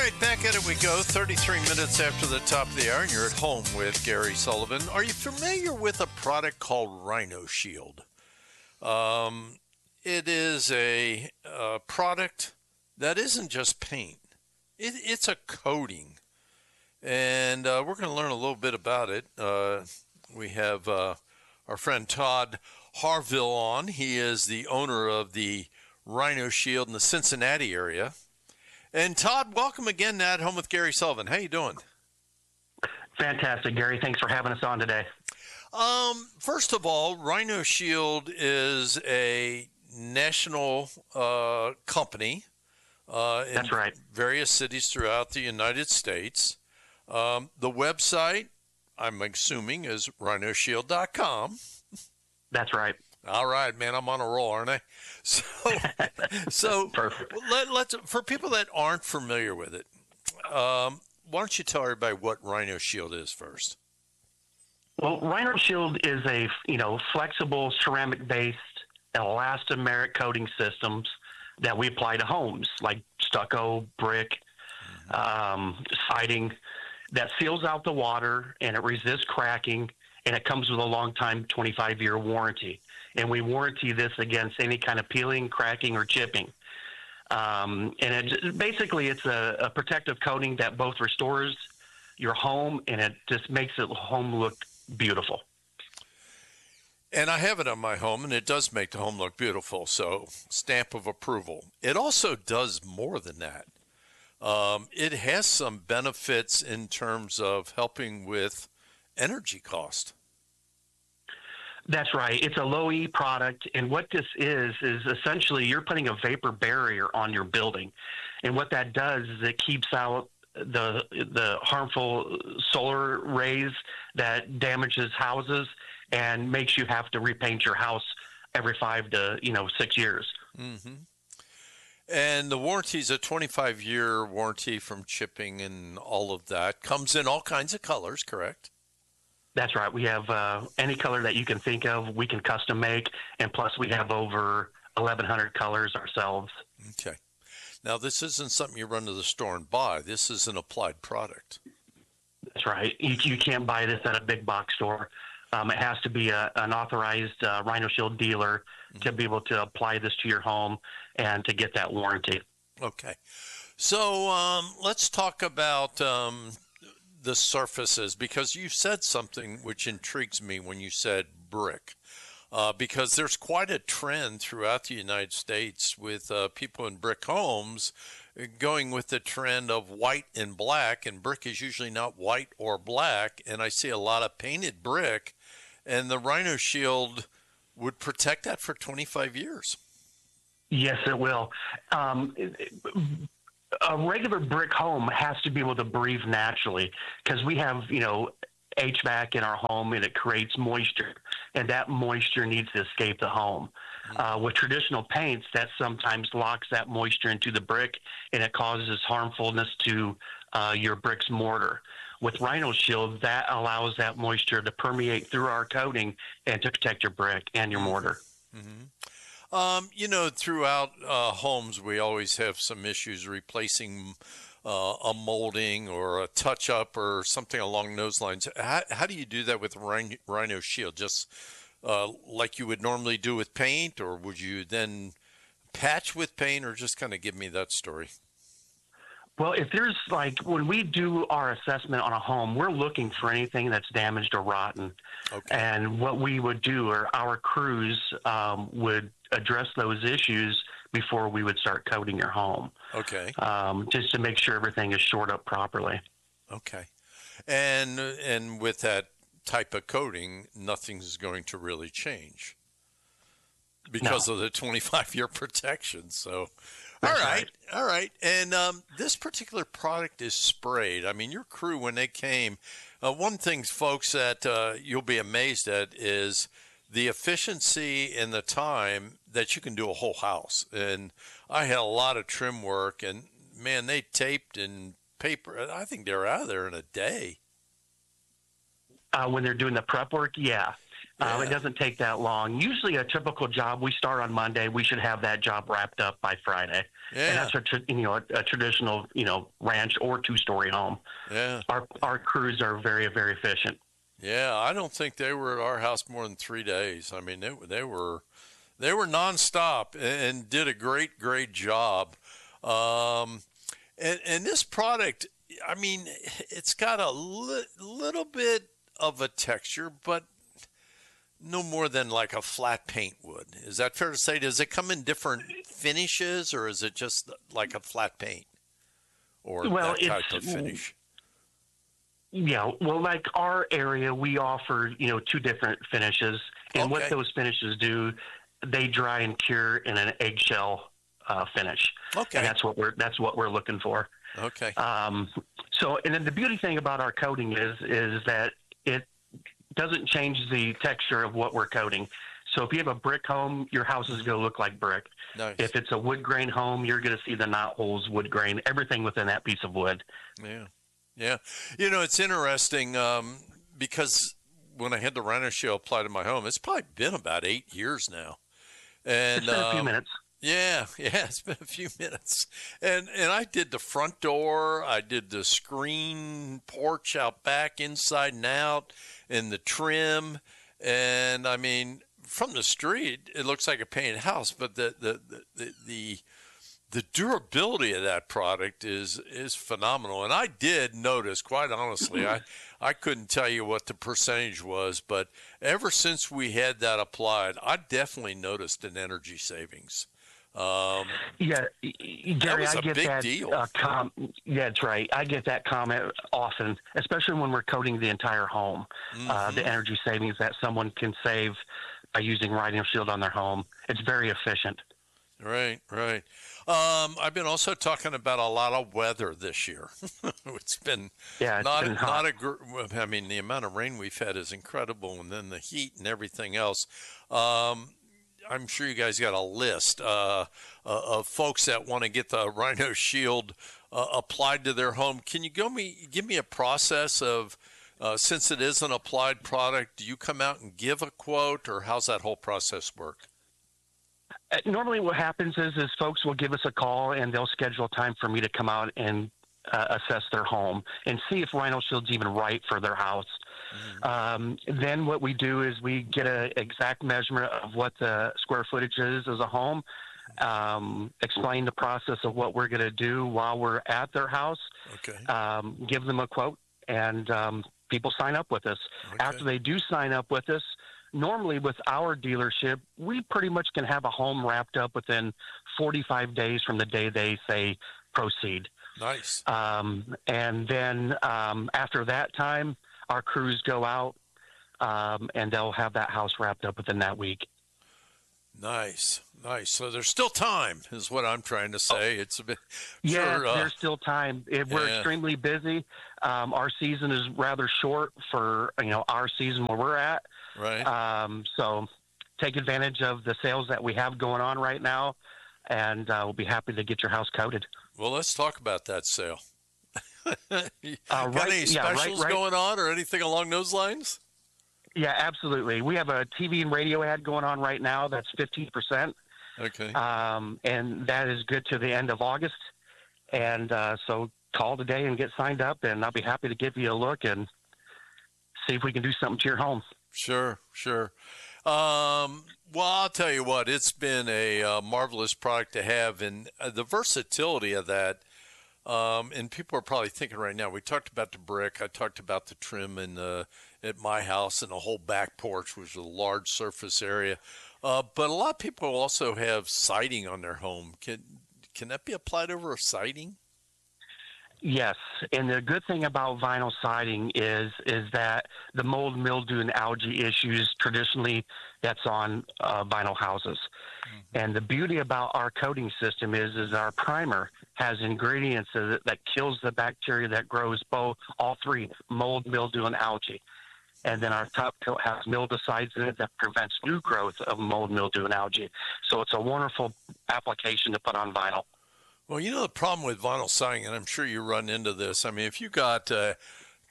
right, back at it we go. 33 minutes after the top of the hour, and you're at home with Gary Sullivan. Are you familiar with a product called Rhino Shield? It is a product that isn't just paint. It's a coating. And we're going to learn a little bit about it. We have our friend Todd Harville on. He is the owner of the Rhino Shield in the Cincinnati area. And Todd, welcome again to At Home with Gary Sullivan. How you doing? Fantastic, Gary. Thanks for having us on today. First of all, Rhino Shield is a national company in That's right. various cities throughout the United States. The website, I'm assuming, is rhinoshield.com. That's right. All right, man, I'm on a roll, aren't I? So Perfect. let's for people that aren't familiar with it, why don't you tell everybody what Rhino Shield is first? Well, Rhino Shield is a flexible ceramic-based elastomeric coating systems that we apply to homes like stucco, brick, siding that seals out the water and it resists cracking, and it comes with a long time 25-year warranty. And we warranty this against any kind of peeling, cracking, or chipping. And basically, it's a protective coating that both restores your home and it just makes the home look beautiful. And I have it on my home, and it does make the home look beautiful, so stamp of approval. It also does more than that. It has some benefits in terms of helping with energy cost. That's right. It's a low E product, and what this is essentially you're putting a vapor barrier on your building, and what that does is it keeps out the harmful solar rays that damages houses and makes you have to repaint your house every 5 to 6 years. Mm-hmm. And the warranty is a 25-year warranty from chipping and all of that. Comes in all kinds of colors, correct? That's right. We have any color that you can think of, we can custom make, and plus we have over 1,100 colors ourselves. Okay. Now, this isn't something you run to the store and buy. This is an applied product. That's right. You can't buy this at a big box store. It has to be an authorized Rhino Shield dealer to be able to apply this to your home and to get that warranty. Okay. So let's talk about the surfaces, because you said something which intrigues me when you said brick, because there's quite a trend throughout the United States with people in brick homes going with the trend of white and black, and brick is usually not white or black, and I see a lot of painted brick, and the Rhino Shield would protect that for 25 years. Yes, it will. A regular brick home has to be able to breathe naturally because we have, HVAC in our home and it creates moisture, and that moisture needs to escape the home. With traditional paints, that sometimes locks that moisture into the brick and it causes harmfulness to your brick's mortar. With Rhino Shield, that allows that moisture to permeate through our coating and to protect your brick and your mortar. Mm-hmm. Throughout homes, we always have some issues replacing a molding or a touch-up or something along those lines. How do you do that with Rhino Shield? Just like you would normally do with paint, or would you then patch with paint, or just kind of give me that story? Well, if there's when we do our assessment on a home, we're looking for anything that's damaged or rotten. Okay. And what we would do, or our crews would address those issues before we would start coating your home. Okay. Just to make sure everything is shored up properly. Okay. And with that type of coating, nothing's going to really change because of the 25-year protection. So, all right. And this particular product is sprayed. I mean, your crew, when they came, one thing, folks, that you'll be amazed at is the efficiency and the time that you can do a whole house. And I had a lot of trim work, and, man, they taped and paper. I think they're out of there in a day. When they're doing the prep work, yeah. It doesn't take that long. Usually a typical job, we start on Monday. We should have that job wrapped up by Friday. Yeah. And that's a traditional, ranch or two-story home. Yeah. Our crews are very, very efficient. Yeah, I don't think they were at our house more than 3 days. I mean, they were nonstop and did a great job. And this product, I mean, it's got a little bit of a texture, but no more than like a flat paint would. Is that fair to say? Does it come in different finishes, or is it just like a flat paint, or that type of finish? Yeah, well, like our area, we offer, 2 different finishes. And what those finishes do, they dry and cure in an eggshell finish. Okay. And that's what we're looking for. Okay. So, and then the beauty thing about our coating is that it doesn't change the texture of what we're coating. So if you have a brick home, your house is going to look like brick. Nice. If it's a wood grain home, you're going to see the knot holes, wood grain, everything within that piece of wood. Yeah. Yeah. It's interesting because when I had the Rhino Shield applied to my home, it's probably been about 8 years now. And it's been a few minutes. Yeah, it's been a few minutes. And I did the front door, I did the screen porch out back, inside and out, and the trim. And I mean, from the street, it looks like a painted house, but the durability of that product is phenomenal. And I did notice, quite honestly, I couldn't tell you what the percentage was, but ever since we had that applied, I definitely noticed an energy savings. Gary, was I a get big that. deal. Yeah, that's right. I get that comment often, especially when we're coating the entire home. The energy savings that someone can save by using Rhino Shield on their home. It's very efficient. Right. I've been also talking about a lot of weather this year. It's been hot. I mean, the amount of rain we've had is incredible, and then the heat and everything else. I'm sure you guys got a list of folks that want to get the Rhino Shield applied to their home. Can you give me a process of, since it is an applied product, do you come out and give a quote, or how's that whole process work? Normally what happens is folks will give us a call, and they'll schedule time for me to come out and assess their home and see if Rhino Shield's even right for their house. Then what we do is we get an exact measurement of what the square footage is as a home, explain the process of what we're going to do while we're at their house, give them a quote, and people sign up with us. Okay. After they do sign up with us, normally with our dealership, we pretty much can have a home wrapped up within 45 days from the day they say proceed. Nice. And then after that time, our crews go out and they'll have that house wrapped up within that week. Nice. So there's still time, is what I'm trying to say. It's a bit. Yeah, there's still time. We're extremely busy. Our season is rather short for our season where we're at. Right. So take advantage of the sales that we have going on right now, and we'll be happy to get your house coated. Well, let's talk about that sale. Got any specials going on or anything along those lines? Yeah, absolutely. We have a TV and radio ad going on right now that's 15%. Okay. And that is good to the end of August. And so call today and get signed up, and I'll be happy to give you a look and see if we can do something to your home. Sure. Well, I'll tell you what, it's been a marvelous product to have, and the versatility of that. And people are probably thinking right now, we talked about the brick, I talked about the trim at my house and the whole back porch, which is a large surface area. But a lot of people also have siding on their home. Can that be applied over a siding? Yes, and the good thing about vinyl siding is that the mold, mildew, and algae issues traditionally that's on vinyl houses. Mm-hmm. And the beauty about our coating system is our primer has ingredients that kills the bacteria that grows all three, mold, mildew, and algae. And then our top coat has mildewcides in it that prevents new growth of mold, mildew, and algae. So it's a wonderful application to put on vinyl. Well, the problem with vinyl siding, and I'm sure you run into this, I mean, if you got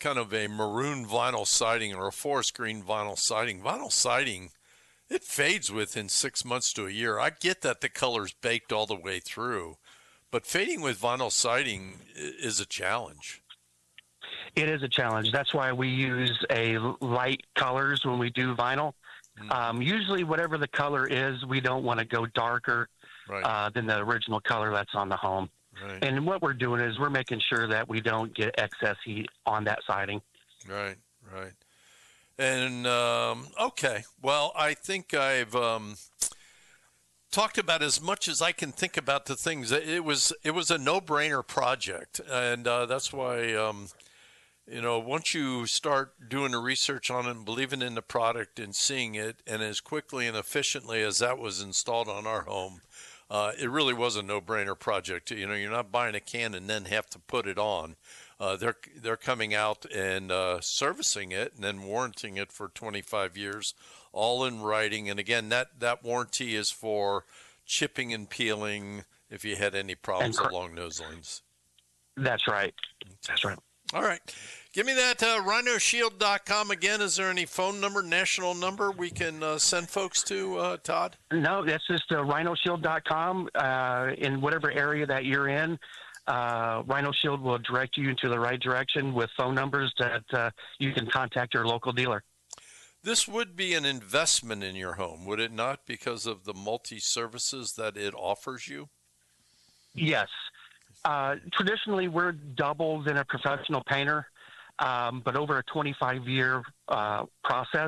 kind of a maroon vinyl siding or a forest green vinyl siding, it fades within 6 months to a year. I get that the color's baked all the way through, but fading with vinyl siding is a challenge. It is a challenge. That's why we use a light colors when we do vinyl. Usually whatever the color is, we don't want to go darker than the original color that's on the home. Right. And what we're doing is we're making sure that we don't get excess heat on that siding. Right. And, okay. Well, I think I've talked about as much as I can think about the things. It was a no-brainer project. And that's why, once you start doing the research on it and believing in the product and seeing it, and as quickly and efficiently as that was installed on our home, it really was a no-brainer project. You're not buying a can and then have to put it on. They're coming out and servicing it and then warranting it for 25 years, all in writing. And again, that warranty is for chipping and peeling if you had any problems along those lines. That's right. That's right. All right. Give me that rhinoshield.com again. Is there any phone number, national number we can send folks to, Todd? No, that's just rhinoshield.com. In whatever area that you're in, Rhino Shield will direct you into the right direction with phone numbers that you can contact your local dealer. This would be an investment in your home, would it not, because of the multi-services that it offers you? Yes. Traditionally, we're double than a professional painter. But over a 25-year process,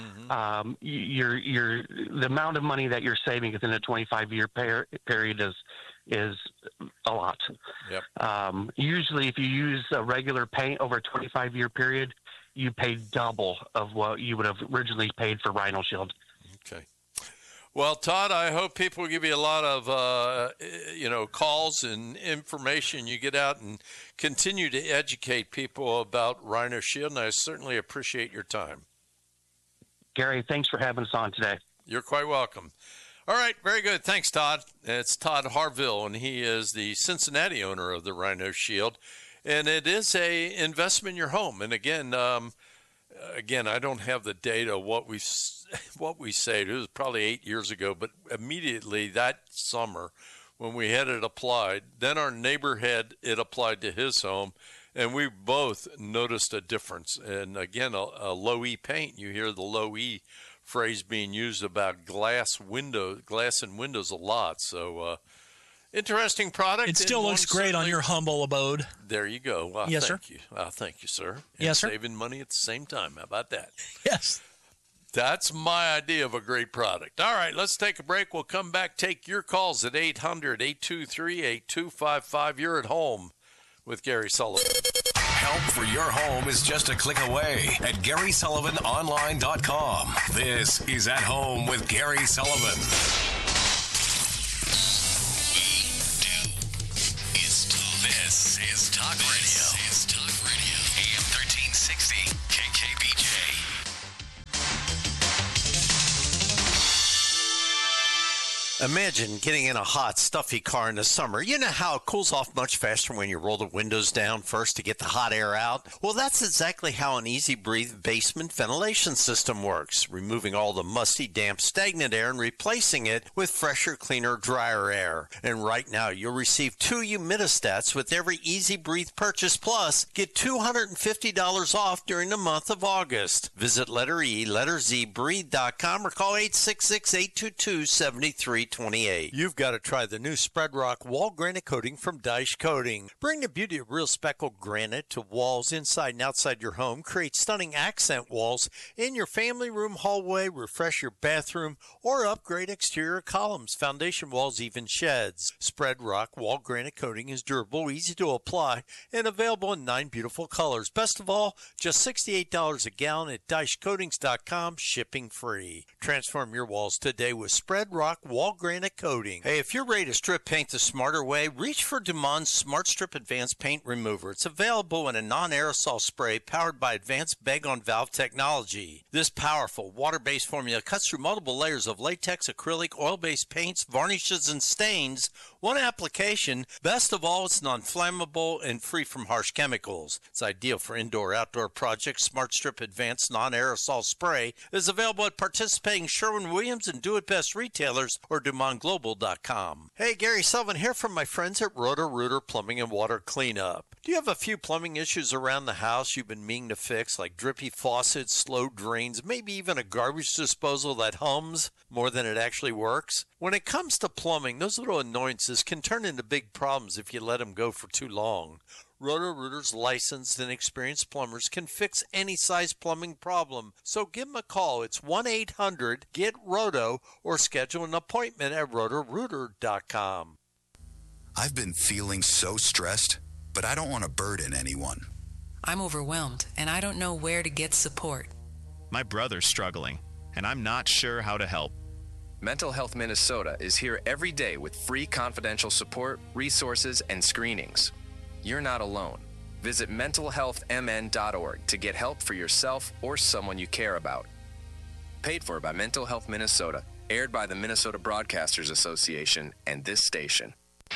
the amount of money that you're saving within a 25-year period is a lot. Yep. Usually, if you use a regular paint over a 25-year period, you pay double of what you would have originally paid for Rhino Shield. Okay. Well, Todd, I hope people give you a lot of, calls and information. You get out and continue to educate people about Rhino Shield, and I certainly appreciate your time. Gary, thanks for having us on today. You're quite welcome. All right, very good. Thanks, Todd. It's Todd Harville, and he is the Cincinnati owner of the Rhino Shield, and it is a investment in your home. And again, I don't have the data what we saved. It was probably 8 years ago, but immediately that summer when we had it applied, then our neighbor had it applied to his home, and we both noticed a difference. And again, a low E paint. You hear the low E phrase being used about glass and windows a lot. So interesting product. It still looks great on your humble abode. There you go. Well, yes, thank sir. you. Thank you, sir. And yes, sir. Saving money at the same time. How about that? Yes. That's my idea of a great product. All right, let's take a break. We'll come back, take your calls at 800-823-8255. You're at home with Gary Sullivan. Help for your home is just a click away at GarySullivanOnline.com. This is At Home with Gary Sullivan. This is Talk Radio. AM 1360 KKBJ. Imagine getting in a hot, stuffy car in the summer. You know how it cools off much faster when you roll the windows down first to get the hot air out? Well, that's exactly how an Easy Breathe basement ventilation system works, removing all the musty, damp, stagnant air and replacing it with fresher, cleaner, drier air. And right now, you'll receive 2 humidistats with every Easy Breathe purchase, plus get $250 off during the month of August. Visit letter E, letter Z, breathe.com or call 866-822-7328. You've got to try the new Spread Rock Wall Granite Coating from Daesh Coating. Bring the beauty of real speckled granite to walls inside and outside your home. Create stunning accent walls in your family room, hallway, refresh your bathroom, or upgrade exterior columns, foundation walls, even sheds. Spread Rock Wall Granite Coating is durable, easy to apply, and available in 9 beautiful colors. Best of all, just $68 a gallon at DaeshCoatings.com, shipping free. Transform your walls today with Spread Rock Wall Granite Coating. Hey, if you're ready to strip paint the smarter way, reach for Dumon's Smart Strip Advanced Paint Remover. It's available in a non-aerosol spray powered by advanced bag-on-valve technology. This powerful water-based formula cuts through multiple layers of latex, acrylic, oil-based paints, varnishes, and stains One application, best of all, it's non-flammable and free from harsh chemicals. It's ideal for indoor-outdoor projects. Smart Strip Advanced Non-Aerosol Spray is available at participating Sherwin-Williams and Do It Best retailers or DumontGlobal.com. Hey, Gary Sullivan here from my friends at Roto-Rooter Plumbing and Water Cleanup. Do you have a few plumbing issues around the house you've been meaning to fix, like drippy faucets, slow drains, maybe even a garbage disposal that hums more than it actually works? When it comes to plumbing, those little annoyances can turn into big problems if you let them go for too long. Roto-Rooter's licensed and experienced plumbers can fix any size plumbing problem. So give them a call. It's 1-800-GET-ROTO or schedule an appointment at rotorooter.com. I've been feeling so stressed, but I don't want to burden anyone. I'm overwhelmed, and I don't know where to get support. My brother's struggling, and I'm not sure how to help. Mental Health Minnesota is here every day with free confidential support, resources, and screenings. You're not alone. Visit mentalhealthmn.org to get help for yourself or someone you care about. Paid for by Mental Health Minnesota, aired by the Minnesota Broadcasters Association and this station.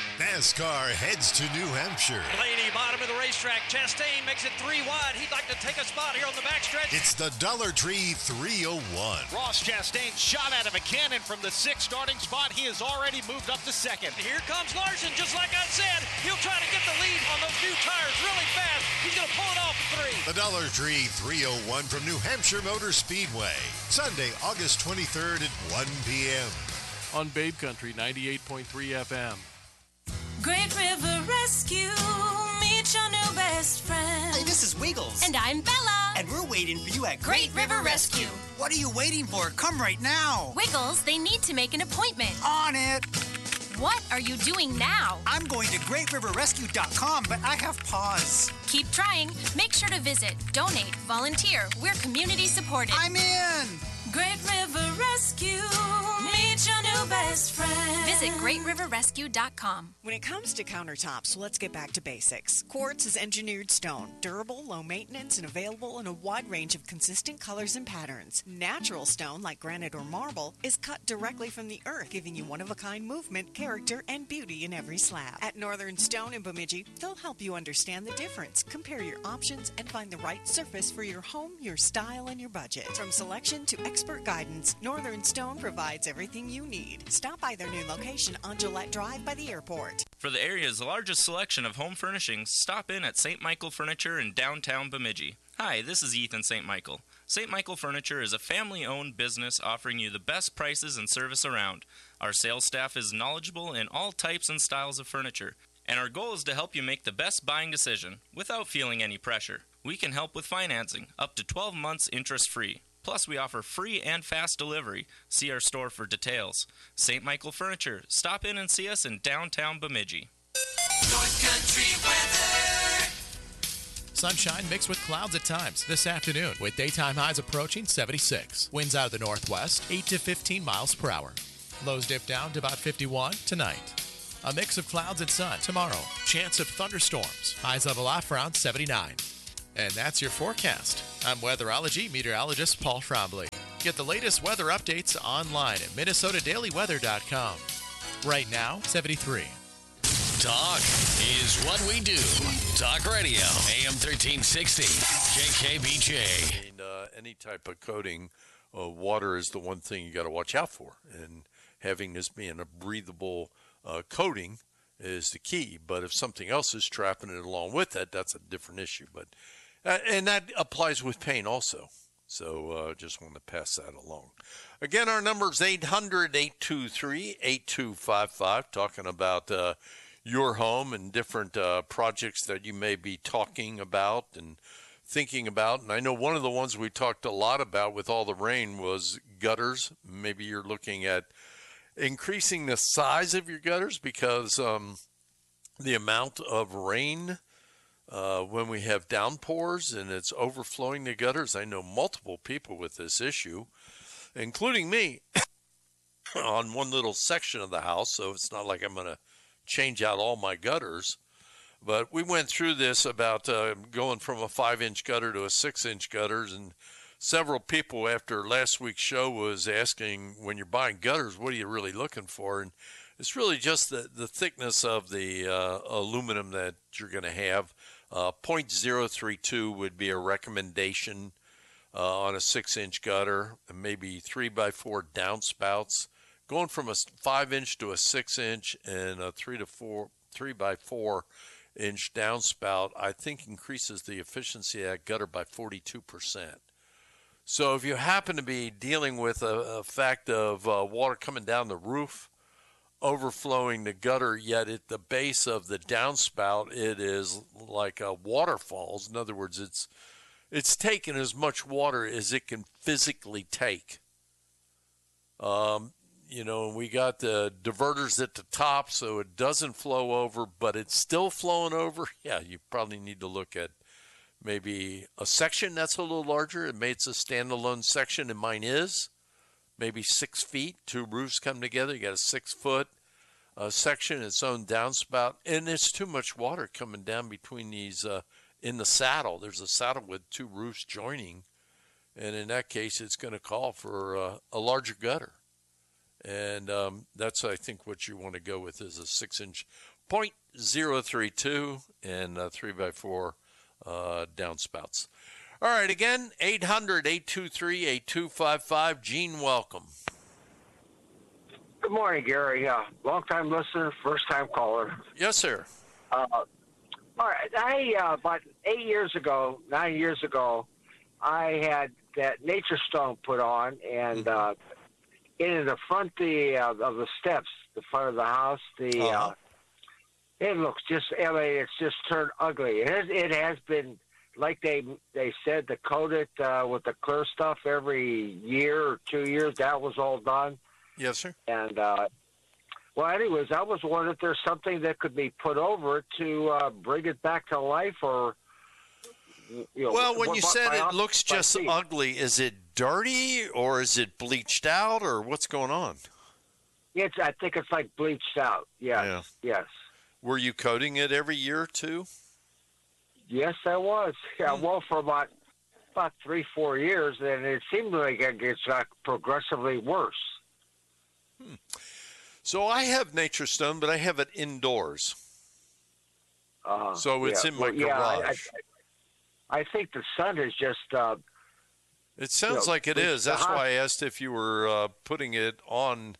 NASCAR heads to New Hampshire. Blaney, bottom of the racetrack. Chastain makes it 3 wide. He'd like to take a spot here on the backstretch. It's the Dollar Tree 301. Ross Chastain shot out of a cannon from the 6th starting spot. He has already moved up to 2nd. Here comes Larson, just like I said. He'll try to get the lead on those new tires really fast. He's going to pull it off at 3. The Dollar Tree 301 from New Hampshire Motor Speedway. Sunday, August 23rd at 1 p.m. On Babe Country 98.3 FM. Great River Rescue, meet your new best friend. Hey, this is Wiggles. And I'm Bella. And we're waiting for you at Great River Rescue. What are you waiting for? Come right now. Wiggles, they need to make an appointment. On it. What are you doing now? I'm going to GreatRiverRescue.com, but I have pause. Keep trying. Make sure to visit, donate, volunteer. We're community supported. I'm in. Great River Rescue, meet your new best friend. Visit GreatRiverRescue.com. When it comes to countertops, let's get back to basics. Quartz is engineered stone, durable, low maintenance, and available in a wide range of consistent colors and patterns. Natural stone, like granite or marble, is cut directly from the earth, giving you one-of-a-kind movement, character, and beauty in every slab. At Northern Stone in Bemidji, they'll help you understand the difference, compare your options, and find the right surface for your home, your style, and your budget. From selection to expert guidance, Northern Stone provides everything you need. Stop by their new location on Gillette Drive by the airport. For the area's largest selection of home furnishings, stop in at St. Michael Furniture in downtown Bemidji. Hi, this is Ethan St. Michael. St. Michael Furniture is a family-owned business offering you the best prices and service around. Our sales staff is knowledgeable in all types and styles of furniture, and our goal is to help you make the best buying decision without feeling any pressure. We can help with financing, up to 12 months interest-free. Plus, we offer free and fast delivery. See our store for details. St. Michael Furniture. Stop in and see us in downtown Bemidji. North Country weather. Sunshine mixed with clouds at times this afternoon, with daytime highs approaching 76. Winds out of the northwest, 8 to 15 miles per hour. Lows dip down to about 51 tonight. A mix of clouds and sun tomorrow. Chance of thunderstorms. Highs level off around 79. And that's your forecast. I'm weatherology meteorologist Paul Trombley. Get the latest weather updates online at MinnesotaDailyWeather.com. Right now, 73. Talk is what we do. Talk Radio, AM 1360, KKBJ. Any type of coating, water is the one thing you got to watch out for. And having this being a breathable coating is the key. But if something else is trapping it along with it, that's a different issue. But and that applies with paint also. So just want to pass that along. Again, our number is 800-823-8255, talking about your home and different projects that you may be talking about and thinking about. And I know one of the ones we talked a lot about with all the rain was gutters. Maybe you're looking at increasing the size of your gutters because the amount of rain when we have downpours and it's overflowing the gutters. I know multiple people with this issue, including me, on one little section of the house. So it's not like I'm going to change out all my gutters. But we went through this about going from a 5-inch gutter to a 6-inch gutter, and several people after last week's show was asking, when you're buying gutters, what are you really looking for? And It's really just the thickness of the aluminum that you're going to have. 0.032 would be a recommendation on a 6-inch gutter, and maybe 3x4 downspouts. Going from a 5-inch to a 6-inch and a 3x4-inch downspout, I think increases the efficiency of that gutter by 42%. So if you happen to be dealing with a fact of water coming down the roof, overflowing the gutter, yet at the base of the downspout, it is like waterfalls. In other words, it's taking as much water as it can physically take. We got the diverters at the top so it doesn't flow over, but it's still flowing over. Yeah, you probably need to look at maybe a section that's a little larger. Maybe it's a standalone section, and mine is. Maybe 6 feet, 2 roofs come together. You got a 6-foot section, its own downspout, and there's too much water coming down between these in the saddle. There's a saddle with 2 roofs joining, and in that case, it's going to call for a larger gutter. And that's, I think, what you want to go with is a 6-inch 0.032 and 3x4 downspouts. All right, again, 800-823-8255. Gene, welcome. Good morning, Gary. Long-time listener, first-time caller. Yes, sir. All right. About 9 years ago, I had that nature stone put on, and in the front of the steps, the front of the house, it looks just, it's just turned ugly. It has been, like they said, to coat it with the clear stuff every year or 2 years. That was all done. Yes, sir. And, anyways, I was wondering if there's something that could be put over it to bring it back to life, or... Well, when you said it looks just ugly, is it dirty or is it bleached out or what's going on? I think it's like bleached out. Yes. Were you coating it every year or two? Yes, I was. Yeah, well, for about 3-4 years, and it seemed like it gets progressively worse. So I have Nature Stone, but I have it indoors. So it's in my garage. I think the sun is just... it sounds like it is. That's why I asked if you were putting it on,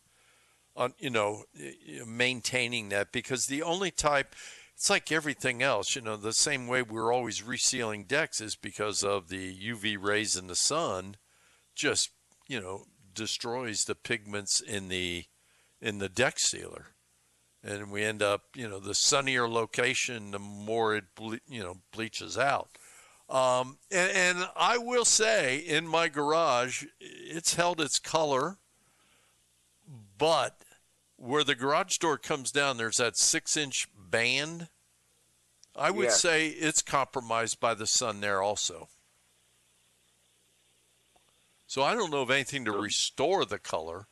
maintaining that, because the only type... It's like everything else, the same way we're always resealing decks is because of the UV rays in the sun just, destroys the pigments in the deck sealer. And we end up, the sunnier location, the more it, bleaches out. And I will say, in my garage, it's held its color, but where the garage door comes down, there's that 6-inch band. I would say it's compromised by the sun there also. So I don't know of anything to restore the color.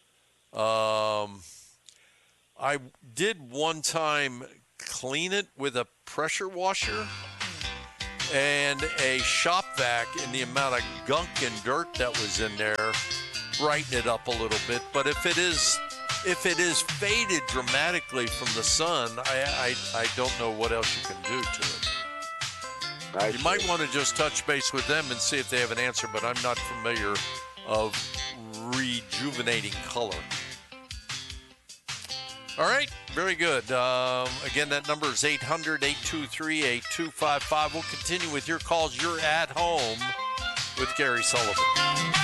I did one time clean it with a pressure washer and a shop vac, and the amount of gunk and dirt that was in there brighten it up a little bit. But if it is faded dramatically from the sun, I don't know what else you can do to it. You might want to just touch base with them and see if they have an answer, but I'm not familiar of rejuvenating color. All right, very good. Again, that number is 800-823-8255. We'll continue with your calls. You're at home with Gary Sullivan.